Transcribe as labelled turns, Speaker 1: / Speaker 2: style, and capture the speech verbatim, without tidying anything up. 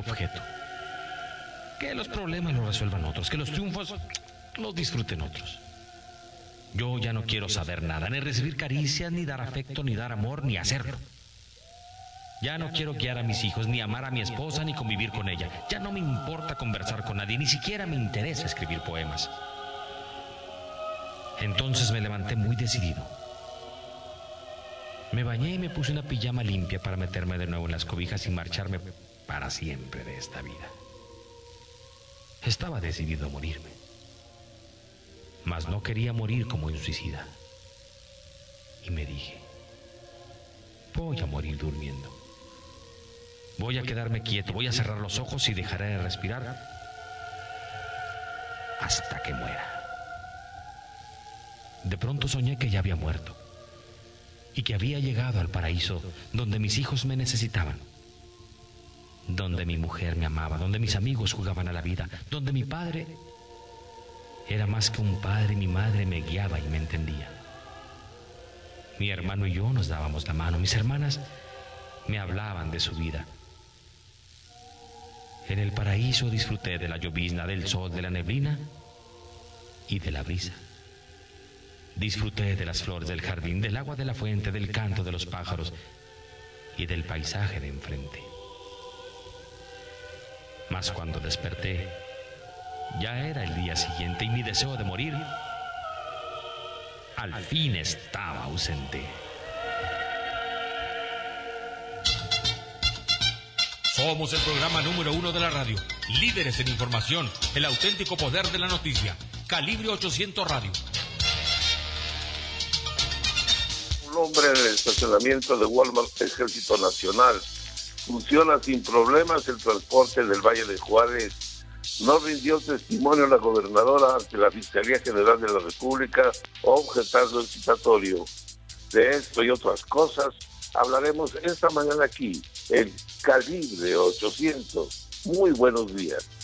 Speaker 1: objeto. Que los problemas los resuelvan otros, que los triunfos los disfruten otros. Yo ya no quiero saber nada, ni recibir caricias, ni dar afecto, ni dar amor, ni hacerlo. Ya no quiero guiar a mis hijos, ni amar a mi esposa, ni convivir con ella. Ya no me importa conversar con nadie, ni siquiera me interesa escribir poemas. Entonces me levanté muy decidido. Me bañé y me puse una pijama limpia para meterme de nuevo en las cobijas y marcharme para siempre de esta vida. Estaba decidido a morirme, mas no quería morir como un suicida. Y me dije, voy a morir durmiendo. Voy a quedarme quieto, voy a cerrar los ojos y dejaré de respirar hasta que muera. De pronto soñé que ya había muerto y que había llegado al paraíso donde mis hijos me necesitaban, donde mi mujer me amaba, donde mis amigos jugaban a la vida, donde mi padre era más que un padre y mi madre me guiaba y me entendía. Mi hermano y yo nos dábamos la mano, mis hermanas me hablaban de su vida. En el paraíso disfruté de la llovizna, del sol, de la neblina y de la brisa. Disfruté de las flores del jardín, del agua de la fuente, del canto de los pájaros y del paisaje de enfrente. Mas cuando desperté, ya era el día siguiente y mi deseo de morir al fin estaba ausente.
Speaker 2: Somos el programa número uno de la radio, líderes en información, el auténtico poder de la noticia. Calibre ochocientos Radio.
Speaker 3: Un hombre en el estacionamiento de Walmart Ejército Nacional. Funciona sin problemas el transporte del Valle de Juárez. No rindió testimonio la gobernadora ante la Fiscalía General de la República, objetando el citatorio. De esto y otras cosas hablaremos esta mañana aquí, en Calibre ochocientos. Muy buenos días.